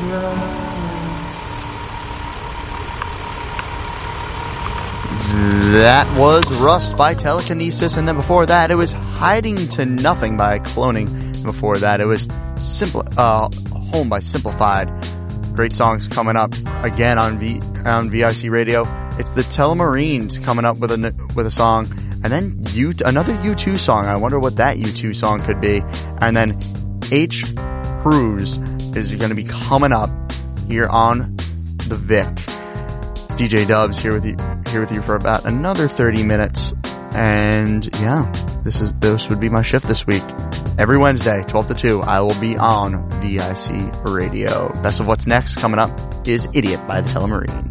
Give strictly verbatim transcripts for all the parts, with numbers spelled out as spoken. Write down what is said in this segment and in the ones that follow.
That was Rust by Telekinesis, and then before that it was Hiding to Nothing by Cloning. And before that it was Simple, uh, Home by Simplified. Great songs coming up again on V, on V I C Radio. It's the Telemarines coming up with a, with a song, and then U, another U two song. I wonder what that U two song could be. And then H. Cruz is going to be coming up here on the Vic. D J Dubs here with you, here with you for about another thirty minutes. And yeah, this is, this would be my shift this week. Every Wednesday, twelve to two, I will be on V I C Radio. Best of What's Next coming up is Idiot by the Telemarines.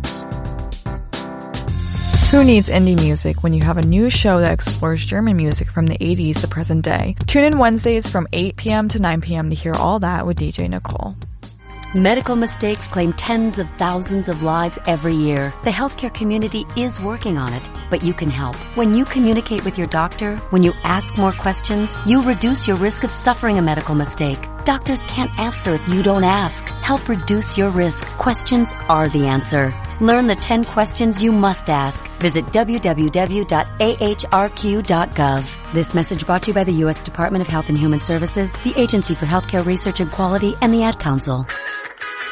Who needs indie music when you have a new show that explores German music from the eighties to present day? Tune in Wednesdays from eight p.m. to nine p.m. to hear all that with D J Nicole. Medical mistakes claim tens of thousands of lives every year. The healthcare community is working on it, but you can help. When you communicate with your doctor, when you ask more questions, you reduce your risk of suffering a medical mistake. Doctors can't answer if you don't ask. Help reduce your risk. Questions are the answer. Learn the ten questions you must ask. Visit w w w dot a h r q dot gov. This message brought to you by the U S Department of Health and Human Services, the Agency for Healthcare Research and Quality, and the Ad Council.